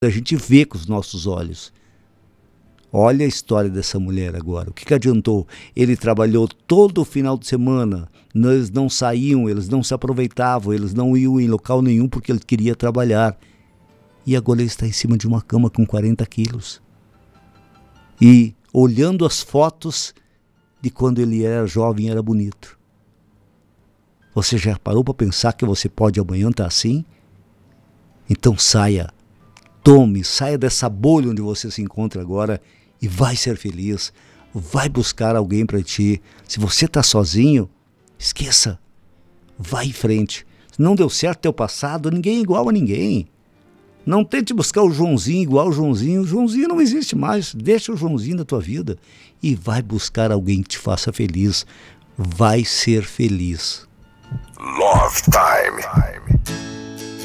A gente vê com os nossos olhos. Olha a história dessa mulher agora. O que adiantou? Ele trabalhou todo o final de semana. Eles não saíam, eles não se aproveitavam, eles não iam em local nenhum porque ele queria trabalhar. E agora ele está em cima de uma cama com 40 quilos. E olhando as fotos de quando ele era jovem, era bonito. Você já parou para pensar que você pode amanhã estar assim? Então saia dessa bolha onde você se encontra agora e vai ser feliz. Vai buscar alguém para ti. Se você está sozinho, esqueça. Vai em frente. Se não deu certo teu passado, ninguém é igual a ninguém. Não tente buscar o Joãozinho igual o Joãozinho. O Joãozinho não existe mais. Deixa o Joãozinho na tua vida e vai buscar alguém que te faça feliz. Vai ser feliz. Love Time.